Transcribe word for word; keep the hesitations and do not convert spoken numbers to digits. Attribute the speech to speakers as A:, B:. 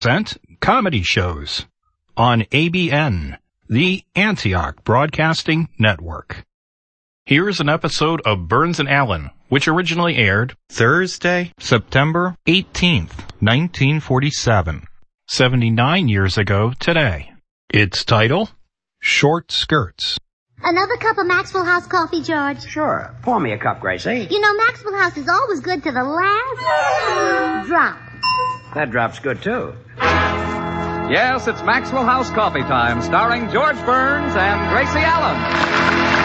A: present comedy shows on A B N, the Antioch Broadcasting Network. Here's an episode of Burns and Allen, which originally aired Thursday, September eighteenth, nineteen forty-seven, seventy-nine years ago today. Its title, Short Skirts.
B: Another cup of Maxwell House coffee, George?
C: Sure. Pour me a cup, Gracie.
B: You know, Maxwell House is always good to the last drop.
C: That drop's good, too.
D: Yes, it's Maxwell House Coffee Time, starring George Burns and Gracie Allen.